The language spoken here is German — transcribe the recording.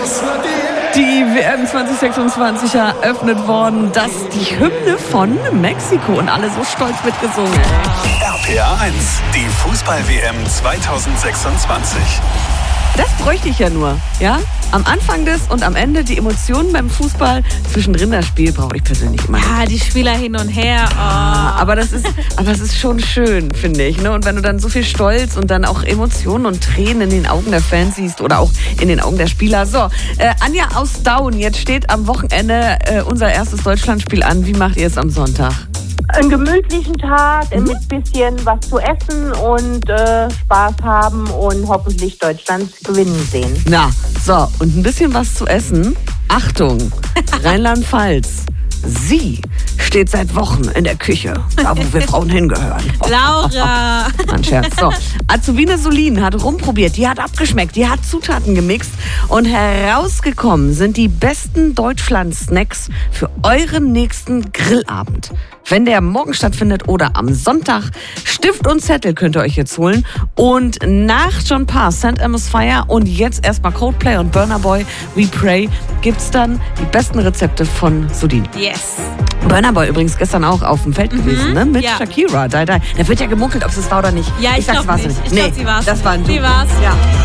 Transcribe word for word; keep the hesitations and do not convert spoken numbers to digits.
Die W M zwanzig sechsundzwanzig eröffnet worden. Das ist die Hymne von Mexiko und alle so stolz mitgesungen. R P R eins, die Fußball-W M zweitausendsechsundzwanzig. Das bräuchte ich ja nur, ja? Am Anfang des und am Ende die Emotionen beim Fußball. Zwischendrin das Spiel brauche ich persönlich immer. Ja, die Spieler hin und her. Oh. Aber das ist, aber es ist schon schön, finde ich. Ne? Und wenn du dann so viel Stolz und dann auch Emotionen und Tränen in den Augen der Fans siehst oder auch in den Augen der Spieler. So, äh, Anja aus Daun, jetzt steht am Wochenende äh, unser erstes Deutschlandspiel an. Wie macht ihr es am Sonntag? Einen gemütlichen Tag mhm. mit bisschen was zu essen und äh, Spaß haben und hoffentlich Deutschland gewinnen sehen. Na, so, und ein bisschen was zu essen. Achtung, Rheinland-Pfalz. Sie steht seit Wochen in der Küche, da wo wir Frauen hingehören. Laura! Ein Scherz. So. Azubine Solin hat rumprobiert, die hat abgeschmeckt, die hat Zutaten gemixt und herausgekommen sind die besten Deutschland-Snacks für euren nächsten Grillabend. Wenn der morgen stattfindet oder am Sonntag, Stift und Zettel könnt ihr euch jetzt holen. Und nach John Parr, Saint Amos Fire und jetzt erstmal Coldplay und Burna Boy, We Pray, gibt's dann die besten Rezepte von Solin. Yes. Burna Boy übrigens gestern auch auf dem Feld mhm. gewesen, ne? Mit ja. Shakira. Da, da. da wird ja gemunkelt, ob es es war oder nicht. Ja, ich, ich sag's, glaub nicht. nicht. Ich Nee, glaub, sie war's. das war ein Sie Duo. war's. Ja.